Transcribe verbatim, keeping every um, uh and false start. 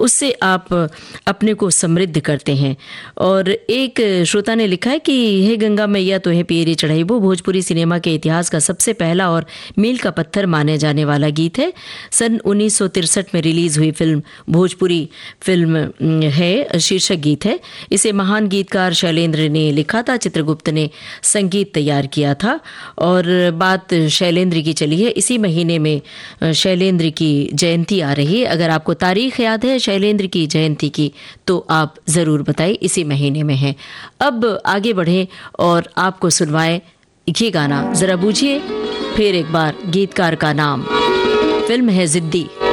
उससे आप अपने को समृद्ध करते हैं। और एक श्रोता ने लिखा है कि हे गंगा मैया तो है पियरी चढ़ाई, वो भोजपुरी सिनेमा के इतिहास का सबसे पहला और मील का पत्थर माने जाने वाला गीत है। सन उन्नीस सौ तिरसठ में रिलीज हुई फिल्म भोजपुरी फिल्म है, शीर्षक गीत है। इसे महान गीतकार शैलेंद्र ने लिखा था, चित्रगुप्त ने संगीत तैयार किया था। और बात शैलेंद्र की चली है, इसी महीने में शैलेंद्र की जयंती आ रही है। अगर आपको तारीख याद है शैलेंद्र की जयंती की तो आप ज़रूर बताइए, इसी महीने में है। अब आगे बढ़ें और आपको सुनवाएं ये गाना, ज़रा बूझिए फिर एक बार गीतकार का नाम। फिल्म है जिद्दी।